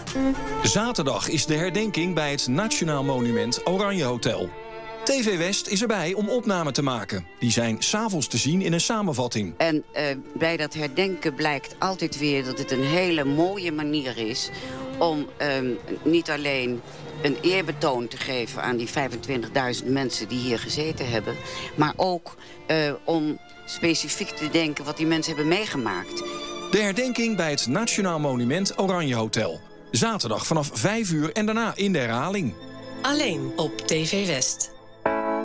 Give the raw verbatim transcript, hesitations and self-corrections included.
Zaterdag is de herdenking bij het Nationaal Monument Oranje Hotel. T V West is erbij om opnamen te maken. Die zijn 's avonds te zien in een samenvatting. En uh, bij dat herdenken blijkt altijd weer dat het een hele mooie manier is om um, niet alleen een eerbetoon te geven aan die vijfentwintigduizend mensen die hier gezeten hebben, maar ook uh, om specifiek te denken wat die mensen hebben meegemaakt. De herdenking bij het Nationaal Monument Oranje Hotel. Zaterdag vanaf vijf uur en daarna in de herhaling. Alleen op T V West.